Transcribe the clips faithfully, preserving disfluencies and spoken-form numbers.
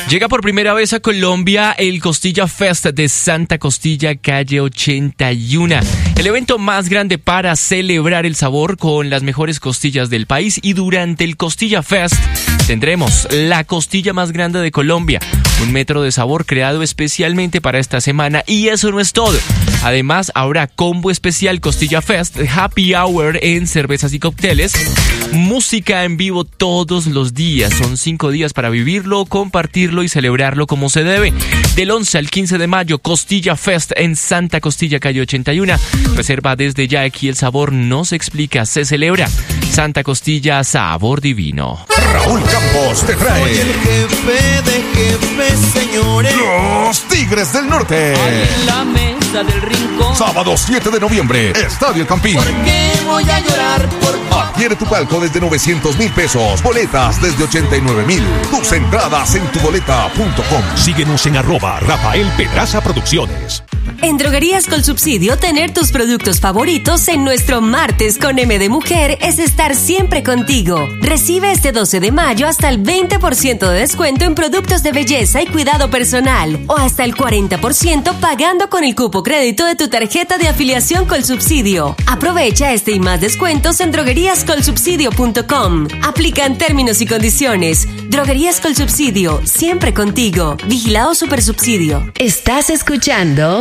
Llega por primera vez a Colombia el Costilla Fest de Santa Costilla, calle ochenta y uno. El evento más grande para celebrar el sabor con las mejores costillas del país, y durante el Costilla Fest tendremos la costilla más grande de Colombia, un metro de sabor creado especialmente para esta semana, y eso no es todo. Además, habrá combo especial Costilla Fest, Happy Hour en cervezas y cócteles, música en vivo todos los días. Son cinco días para vivirlo, compartirlo y celebrarlo como se debe. Del once al quince de mayo, Costilla Fest en Santa Costilla, calle ochenta y uno. Reserva desde ya, aquí el sabor no se explica, se celebra. Santa Costilla, sabor divino. Raúl Campos te trae Soy el jefe de jefes, señores. Los Tigres del Norte. En la mesa del rincón. Sábado siete de noviembre, Estadio El Campín. ¿Por qué voy a llorar por Adquiere tu palco desde novecientos mil pesos. Boletas desde ochenta y nueve mil. Tus entradas en tu boleta punto com. Síguenos en arroba Rafael Pedraza Producciones. En Droguerías Colsubsidio, tener tus productos favoritos en nuestro martes con M de Mujer es estar siempre contigo. Recibe este doce de mayo hasta el veinte por ciento de descuento en productos de belleza y cuidado personal, o hasta el cuarenta por ciento pagando con el cupo crédito de tu tarjeta de afiliación Colsubsidio. Aprovecha este y más descuentos en droguerías colsubsidio punto com. Aplican términos y condiciones. Droguerías Colsubsidio, siempre contigo. Vigilado Supersubsidio. ¿Estás escuchando?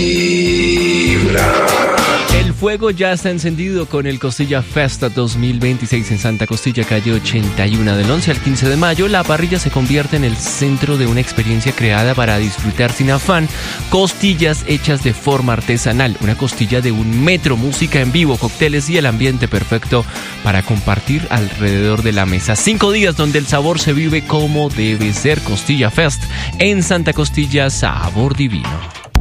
El fuego ya está encendido con el Costilla Fest dos mil veintiséis en Santa Costilla, calle ochenta y uno. Del once al quince de mayo, la parrilla se convierte en el centro de una experiencia creada para disfrutar sin afán costillas hechas de forma artesanal. Una costilla de un metro, música en vivo, cócteles y el ambiente perfecto para compartir alrededor de la mesa. Cinco días donde el sabor se vive como debe ser. Costilla Fest en Santa Costilla, sabor divino.